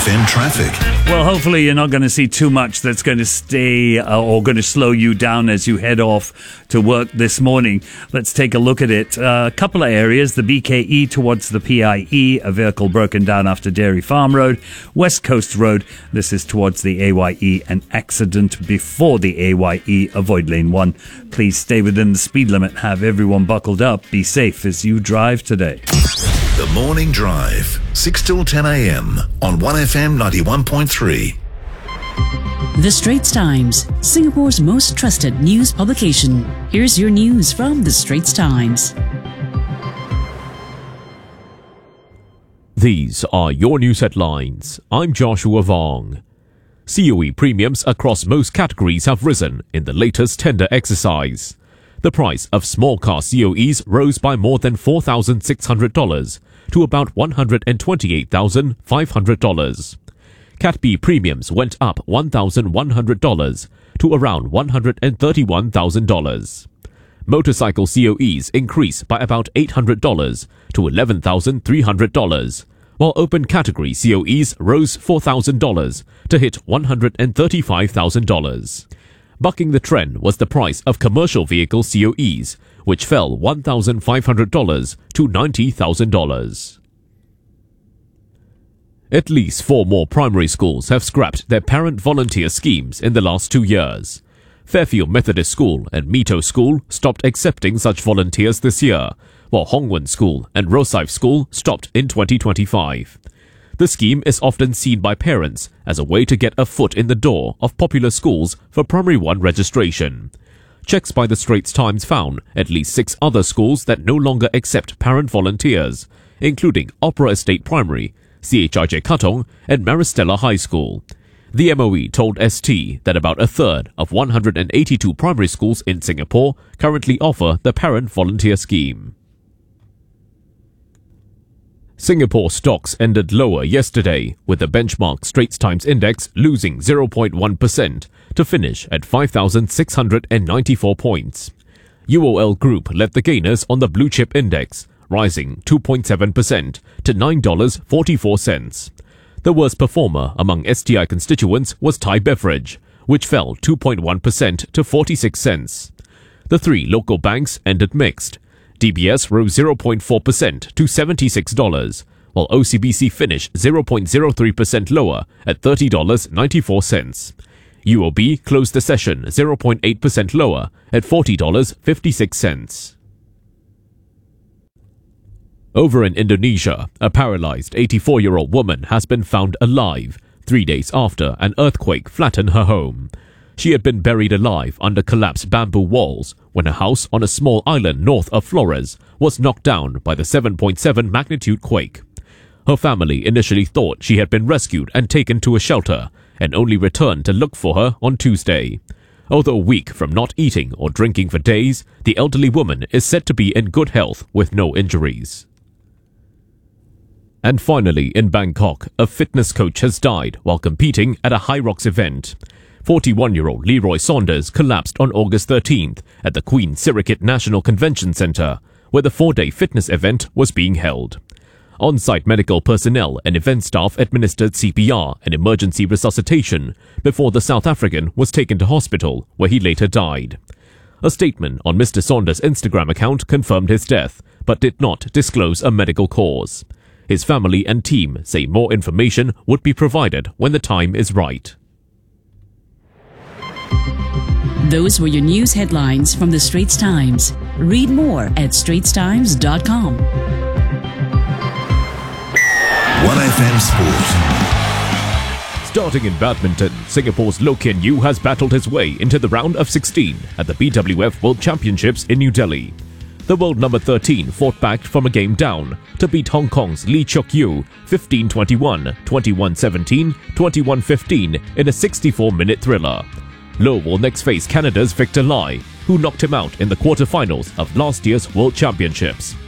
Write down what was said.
1FM traffic. Well, hopefully you're not going to see too much that's going to stay or going to slow you down as you head off to work this morning. Let's take a look at it. A couple of areas, the BKE towards the PIE, a vehicle broken down after Dairy Farm Road. West Coast Road, this is towards the AYE, an accident before the AYE, avoid lane 1. Please stay within the speed limit, have everyone buckled up, be safe as you drive today. The Morning Drive, 6 till 10 a.m. on 1FM 91.3. The Straits Times, Singapore's most trusted news publication. Here's your news from The Straits Times. These are your news headlines. I'm Joshua Vong. COE premiums across most categories have risen in the latest tender exercise. The price of small car COEs rose by more than $4,600 to about $128,500. Cat B premiums went up $1,100 to around $131,000. Motorcycle COEs increased by about $800 to $11,300, while open category COEs rose $4,000 to hit $135,000. Bucking the trend was the price of commercial vehicle COEs, which fell $1,500 to $90,000. At least 4 more primary schools have scrapped their parent volunteer schemes in the last 2 years. Fairfield Methodist School and Mito School stopped accepting such volunteers this year, while Hongwen School and Rosyth School stopped in 2025. The scheme is often seen by parents as a way to get a foot in the door of popular schools for Primary 1 registration. Checks by the Straits Times found at least 6 other schools that no longer accept parent volunteers, including Opera Estate Primary, CHIJ Katong, and Maristella High School. The MOE told ST that about a third of 182 primary schools in Singapore currently offer the parent volunteer scheme. Singapore stocks ended lower yesterday, with the benchmark Straits Times Index losing 0.1% to finish at 5,694 points. UOL Group led the gainers on the Blue Chip Index, rising 2.7% to $9.44. The worst performer among STI constituents was Thai Beverage, which fell 2.1% to 46 cents. The 3 local banks ended mixed. DBS rose 0.4% to $76, while OCBC finished 0.03% lower at $30.94. UOB closed the session 0.8% lower at $40.56. Over in Indonesia, a paralyzed 84-year-old woman has been found alive 3 days after an earthquake flattened her home. She had been buried alive under collapsed bamboo walls when a house on a small island north of Flores was knocked down by the 7.7 magnitude quake. Her family initially thought she had been rescued and taken to a shelter, and only returned to look for her on Tuesday. Although weak from not eating or drinking for days, the elderly woman is said to be in good health with no injuries. And finally, in Bangkok, a fitness coach has died while competing at a High Rocks event. 41-year-old Leroy Saunders collapsed on August 13th at the Queen Sirikit National Convention Centre, where the 4-day fitness event was being held. On-site medical personnel and event staff administered CPR and emergency resuscitation before the South African was taken to hospital, where he later died. A statement on Mr. Saunders' Instagram account confirmed his death, but did not disclose a medical cause. His family and team say more information would be provided when the time is right. Those were your news headlines from The Straits Times. Read more at straitstimes.com. 1FM Sport. Starting in badminton, Singapore's Loh Kean Yew has battled his way into the round of 16 at the BWF World Championships in New Delhi. The world number 13 fought back from a game down to beat Hong Kong's Lee Chuk Yew 15-21, 21-17, 21-15 in a 64-minute thriller. Loh will next face Canada's Victor Lai, who knocked him out in the quarterfinals of last year's World Championships.